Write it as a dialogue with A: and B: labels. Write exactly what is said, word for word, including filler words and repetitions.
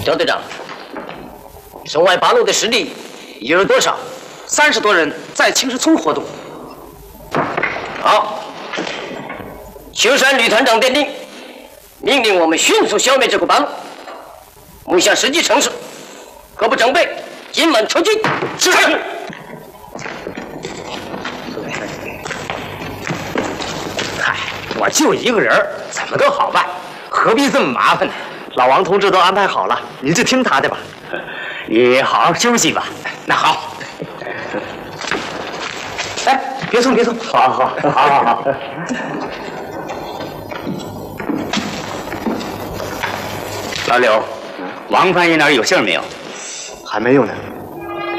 A: 刁队长，城外八路的实力有多少？
B: 三十多人在青石村活动。
A: 好，秋山旅团长电令，命令我们迅速消灭这股八路，目下时机成熟，各部整备，今晚出击。是。
C: 嗨，我就一个人，怎么都好办，何必这么麻烦呢？老王同志都安排好了，你就听他的吧。你好好休息吧。那好。哎，别送别送，好好好好好好。老柳，王翻译那儿有信没有？
D: 还没有呢。